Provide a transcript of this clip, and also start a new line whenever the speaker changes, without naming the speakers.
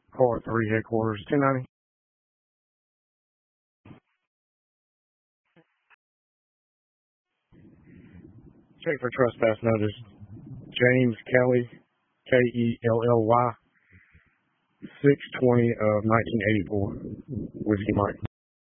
Car 3 headquarters, 1090. Check for trespass notice. James Kelly, Kelly, 6/20 of 1984. Whiskey Mike.